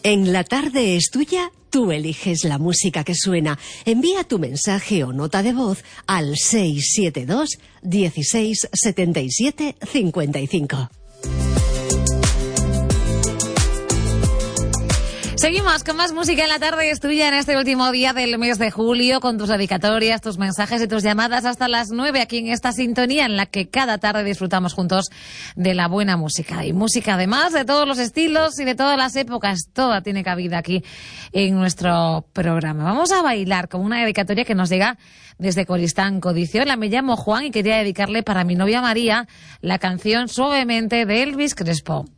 En La Tarde es Tuya, tú eliges la música que suena. Envía tu mensaje o nota de voz al 672 16 77 55. Seguimos con más música en La Tarde es Tuya en este último día del mes de julio, con tus dedicatorias, tus mensajes y tus llamadas hasta las 9 aquí en esta sintonía en la que cada tarde disfrutamos juntos de la buena música. Y música además de todos los estilos y de todas las épocas, toda tiene cabida aquí en nuestro programa. Vamos a bailar con una dedicatoria que nos llega desde Coristanco. Dice: hola, me llamo Juan y quería dedicarle para mi novia María la canción Suavemente de Elvis Crespo.